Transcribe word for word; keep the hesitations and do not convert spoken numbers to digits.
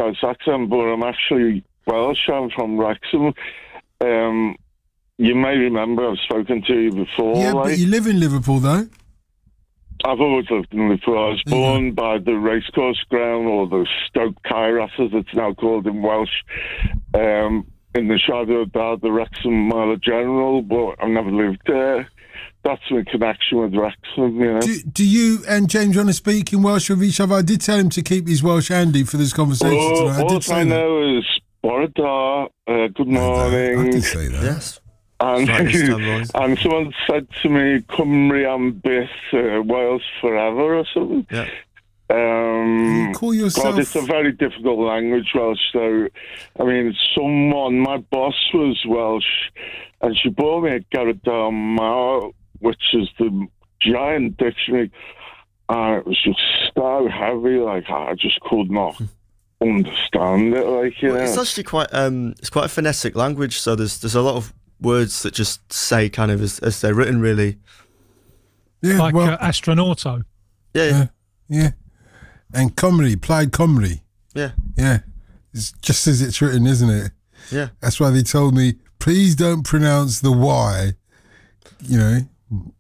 Scouse accent, but I'm actually Welsh. I'm from Wrexham. Um, you may remember I've spoken to you before. Yeah, like. but you live in Liverpool, though. I've always lived in Liverpool. I was born by the racecourse ground, or the Stoke Kairas, as it's now called in Welsh, um, in the shadow of Dad, the Wrexham Mile General, but I've never lived there. That's my connection with Wrexham, you know. Do, do you and James want to speak in Welsh with each other? I did tell him to keep his Welsh handy for this conversation Oh, tonight. I all did say I that. know is Bore da, uh, good morning. I did say that. Yes. And, Right, and someone said to me, Cymru am byth, uh, Wales forever, or something. Yeah. Um, you call yourself... God, it's a very difficult language, Welsh, so, I mean, someone, my boss was Welsh, and she bought me a Garda Mawr, which is the giant dictionary, and it was just so heavy, like, I just could not understand it, like, you well, know. It's actually quite, um, it's quite a phonetic language, so there's there's a lot of words that just say kind of as, as they're written, really. Yeah, like well, uh, astronauto. Yeah, yeah. Uh, yeah. And Cymru, Plaid Cymru. Yeah. Yeah. It's just as it's written, isn't it? Yeah. That's why they told me, please don't pronounce the Y, you know,